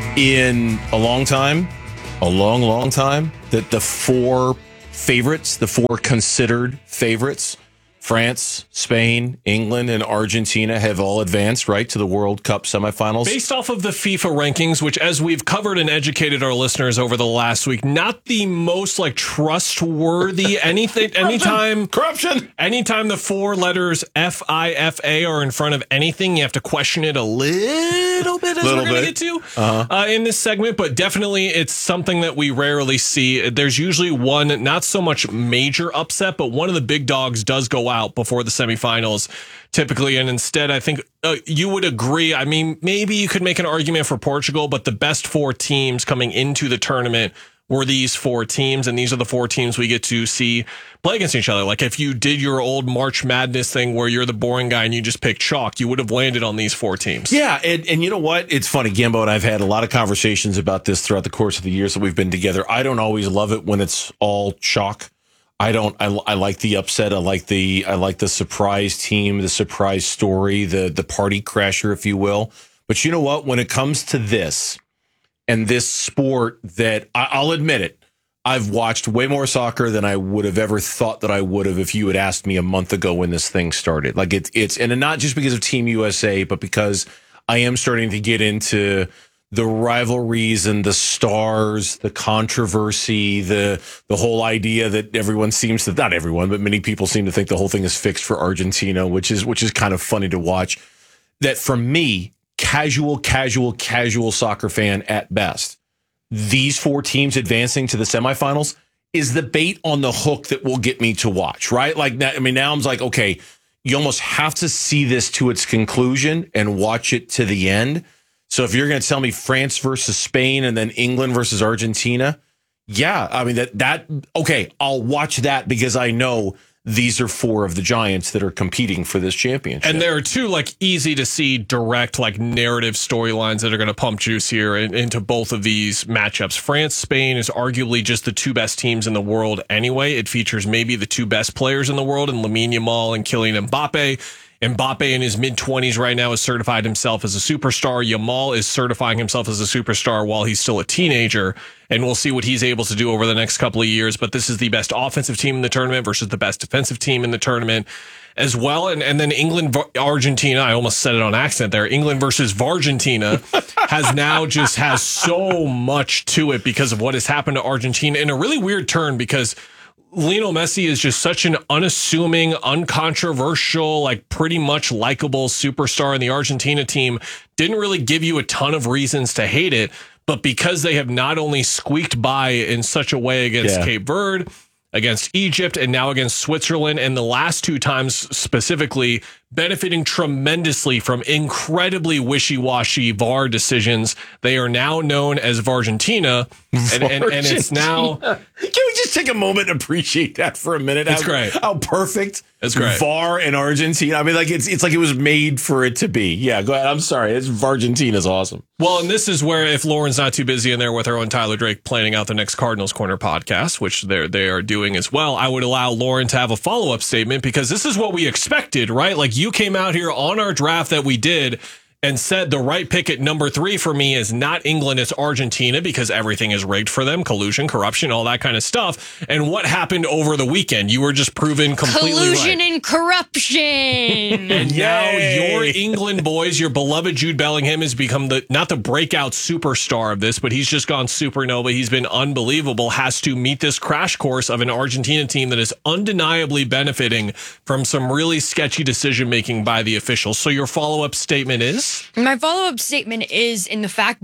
in a long time, a long, long time that the four favorites, the four considered favorites, France, Spain, England, and Argentina have all advanced, right, to the World Cup semifinals. Based off of the FIFA rankings, which as we've covered and educated our listeners over the last week, not the most like trustworthy anything, anytime corruption, anytime the four letters F I F A are in front of anything, you have to question it a little bit as Little we're going to bit. get to Uh-huh. uh, in this segment, but definitely it's something that we rarely see. There's usually one, not so much major upset, but one of the big dogs does go out before the semifinals typically, and instead I think uh, you would agree, I mean maybe you could make an argument for Portugal, but the best four teams coming into the tournament were these four teams, and these are the four teams we get to see play against each other. Like if you did your old March Madness thing where you're the boring guy and you just picked chalk, you would have landed on these four teams. Yeah, and, and you know what? It's funny, Gimbo and I've had a lot of conversations about this throughout the course of the years that we've been together. I don't always love it when it's all chalk. I don't. I, I like the upset. I like the. I like the surprise team, the surprise story, the the party crasher, if you will. But you know what? When it comes to this and this sport, that I, I'll admit it, I've watched way more soccer than I would have ever thought that I would have if you had asked me a month ago when this thing started. Like it's it's and not just because of Team U S A, but because I am starting to get into the rivalries and the stars, the controversy, the the whole idea that everyone seems to, not everyone, but many people seem to think the whole thing is fixed for Argentina, which is which is kind of funny to watch. That for me, casual, casual, casual soccer fan at best, these four teams advancing to the semifinals is the bait on the hook that will get me to watch, right? Like, I mean, now I'm like, okay, you almost have to see this to its conclusion and watch it to the end. So if you're going to tell me France versus Spain and then England versus Argentina, yeah, I mean, that, that, okay, I'll watch that because I know these are four of the giants that are competing for this championship. And there are two like easy to see direct like narrative storylines that are going to pump juice here in, into both of these matchups. France, Spain is arguably just the two best teams in the world anyway. It features maybe the two best players in the world in Lamine Yamal and Kylian Mbappe. Mbappe in his mid-twenties right now has certified himself as a superstar. Yamal is certifying himself as a superstar while he's still a teenager, and we'll see what he's able to do over the next couple of years. But this is the best offensive team in the tournament versus the best defensive team in the tournament as well. And, and then England, Argentina, I almost said it on accident there. England versus Vargentina has now just has so much to it because of what has happened to Argentina in a really weird turn, because Lionel Messi is just such an unassuming, uncontroversial, like pretty much likable superstar, and the Argentina team didn't really give you a ton of reasons to hate it. But because they have not only squeaked by in such a way against Yeah. Cape Verde, against Egypt, and now against Switzerland, and the last two times specifically, benefiting tremendously from incredibly wishy-washy V A R decisions. They are now known as Vargentina, and, and, and it's now... Can we just take a moment and appreciate that for a minute? It's how, great. How perfect. It's great. V A R in Argentina. I mean, like it's it's like it was made for it to be. Yeah, go ahead. I'm sorry. It's Vargentina's awesome. Well, and this is where, if Lauren's not too busy in there with her own Tyler Drake planning out the next Cardinals Corner podcast, which they're they are doing as well, I would allow Lauren to have a follow-up statement, because this is what we expected, right? Like, you came out here on our draft that we did and said the right pick at number three for me is not England, it's Argentina, because everything is rigged for them, collusion, corruption, all that kind of stuff. And what happened over the weekend? You were just proven completely Collusion right. and corruption. And now your England boys, your beloved Jude Bellingham, has become the not the breakout superstar of this, but he's just gone supernova. He's been unbelievable. Has to meet this crash course of an Argentina team that is undeniably benefiting from some really sketchy decision making by the officials. So your follow-up statement is? My follow-up statement is in the fact that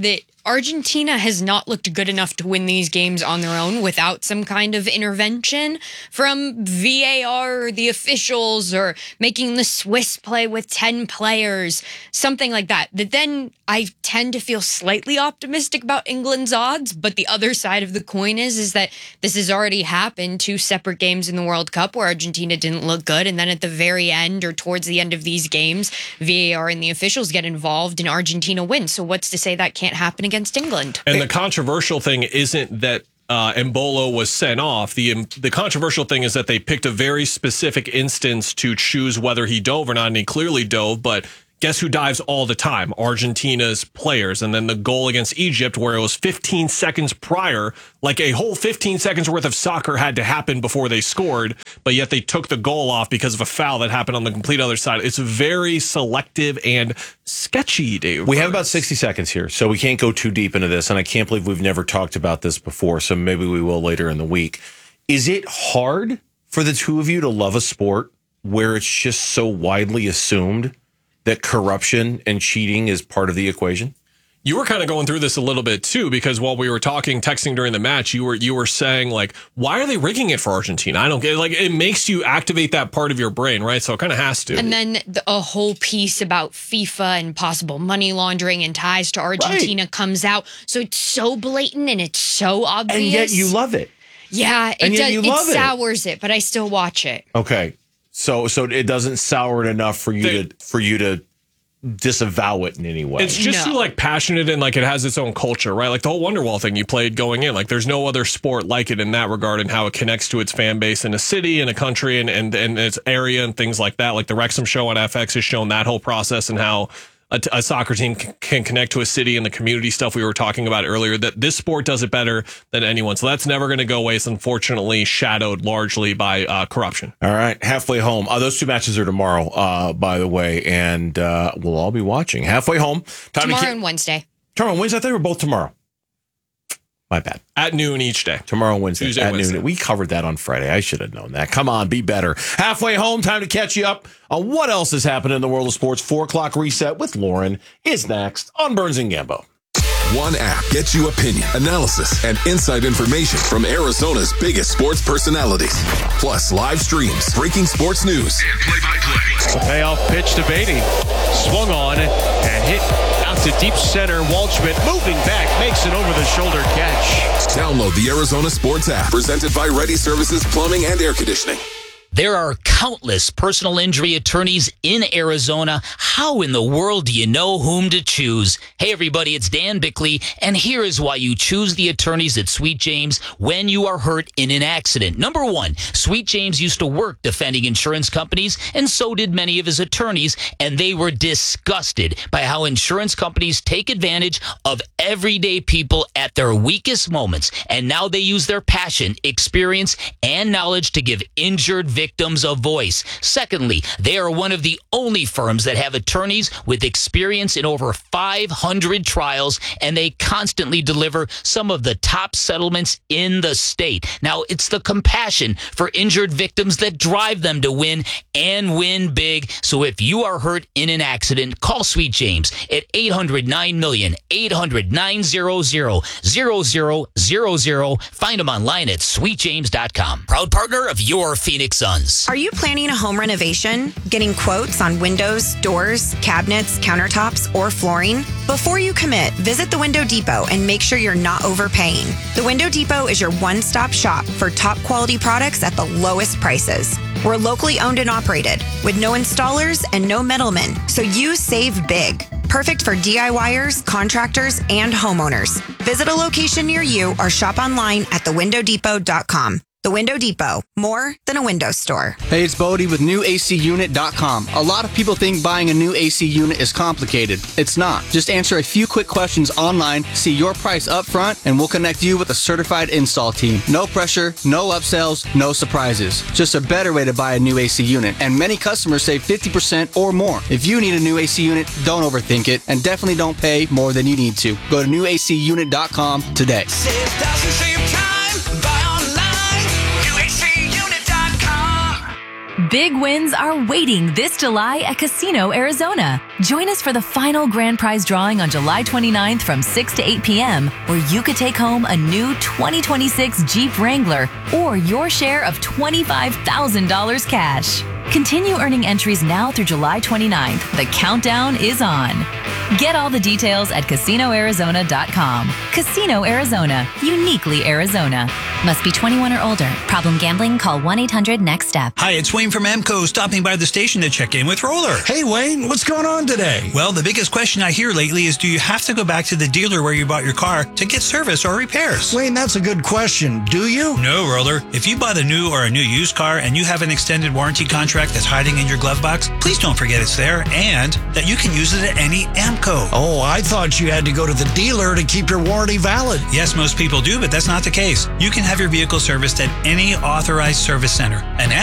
Argentina has not looked good enough to win these games on their own without some kind of intervention from V A R or the officials or making the Swiss play with ten players, something like that. That then I tend to feel slightly optimistic about England's odds, but the other side of the coin is, is that this has already happened, two separate games in the World Cup where Argentina didn't look good, and then at the very end or towards the end of these games, V A R and the officials get involved and Argentina wins. So what's to say that can't happen again against England? And the controversial thing isn't that uh, Embolo was sent off. The the controversial thing is that they picked a very specific instance to choose whether he dove or not, and he clearly dove, but guess who dives all the time? Argentina's players. And then the goal against Egypt, where it was fifteen seconds prior, like a whole fifteen seconds worth of soccer had to happen before they scored, but yet they took the goal off because of a foul that happened on the complete other side. It's very selective and sketchy, Dave. We have about sixty seconds here, so we can't go too deep into this, and I can't believe we've never talked about this before, so maybe we will later in the week. Is it hard for the two of you to love a sport where it's just so widely assumed that corruption and cheating is part of the equation? You were kind of going through this a little bit too, because while we were talking, texting during the match, you were you were saying like, why are they rigging it for Argentina? I don't get it. Like, it makes you activate that part of your brain, right? So it kind of has to. And then the, a whole piece about FIFA and possible money laundering and ties to Argentina right. comes out. So it's so blatant and it's so obvious. And yet you love it. Yeah, it and yet does. You it love sours it. it, but I still watch it. Okay. So so it doesn't sour it enough for you they, to for you to disavow it in any way. It's just no. too like passionate and like it has its own culture, right? Like the whole Wonderwall thing you played going in. Like there's no other sport like it in that regard, and how it connects to its fan base in a city and a country and and, and its area and things like that. Like the Wrexham show on F X has shown that whole process and how a, a soccer team c- can connect to a city and the community stuff we were talking about earlier, that this sport does it better than anyone. So that's never going to go away. It's unfortunately shadowed largely by uh, corruption. All right. Halfway home. Uh, those two matches are tomorrow, uh, by the way, and uh, we'll all be watching. Halfway home. Time tomorrow to ke- and Wednesday. Tomorrow and Wednesday? I thought they were both tomorrow. My bad. At noon each day. Tomorrow and Wednesday. Tuesday, at Wednesday. noon. We covered that on Friday. I should have known that. Come on, be better. Halfway home, time to catch you up on what else has happened in the world of sports. Four o'clock reset with Lauren is next on Burns and Gambo. One app gets you opinion, analysis, and inside information from Arizona's biggest sports personalities. Plus live streams, breaking sports news, and play-by-play. The payoff pitch to Beatty. Swung on and hit out to deep center. Waldschmidt moving back, makes an over-the-shoulder catch. Download the Arizona Sports app, presented by Ready Services Plumbing and Air Conditioning. There are countless personal injury attorneys in Arizona. How in the world do you know whom to choose? Hey, everybody, it's Dan Bickley, and here is why you choose the attorneys at Sweet James when you are hurt in an accident. Number one, Sweet James used to work defending insurance companies, and so did many of his attorneys, and they were disgusted by how insurance companies take advantage of everyday people at their weakest moments, and now they use their passion, experience, and knowledge to give injured victims victims a voice. Secondly, they are one of the only firms that have attorneys with experience in over five hundred trials, and they constantly deliver some of the top settlements in the state. Now, it's the compassion for injured victims that drive them to win and win big. So if you are hurt in an accident, call Sweet James at eight hundred nine million, eight hundred nine hundred, zero zero zero zero. Find them online at sweet james dot com. Proud partner of your Phoenix Suns. Are you planning a home renovation? Getting quotes on windows, doors, cabinets, countertops, or flooring? Before you commit, visit the Window Depot and make sure you're not overpaying. The Window Depot is your one-stop shop for top quality products at the lowest prices. We're locally owned and operated with no installers and no middlemen, so you save big. Perfect for DIYers, contractors, and homeowners. Visit a location near you or shop online at the window depot dot com. The Window Depot, more than a window store. Hey, it's Bodie with new A C unit dot com. A lot of people think buying a new A C unit is complicated. It's not. Just answer a few quick questions online, see your price up front, and we'll connect you with a certified install team. No pressure, no upsells, no surprises. Just a better way to buy a new A C unit. And many customers save fifty percent or more. If you need a new A C unit, don't overthink it, and definitely don't pay more than you need to. Go to new A C unit dot com today. Save thousands, save time, buy online, new A C unit dot com. Big wins are waiting this July at Casino Arizona. Join us for the final grand prize drawing on July twenty-ninth from six to eight p.m., where you could take home a new twenty twenty-six Jeep Wrangler or your share of twenty-five thousand dollars cash. Continue earning entries now through July twenty-ninth. The countdown is on. Get all the details at casino arizona dot com. Casino Arizona, uniquely Arizona. Must be twenty-one or older. Problem gambling? Call one eight hundred next step. Hi, it's Wayne from Emco, stopping by the station to check in with Roller. Hey, Wayne, what's going on today? Well, the biggest question I hear lately is, do you have to go back to the dealer where you bought your car to get service or repairs? Wayne, that's a good question. Do you? No, Roller. If you bought a new or a new used car and you have an extended warranty contract that's hiding in your glove box, please don't forget it's there and that you can use it at any Emco. Oh, I thought you had to go to the dealer to keep your warranty valid. Yes, most people do, but that's not the case. You can have your vehicle serviced at any authorized service center. And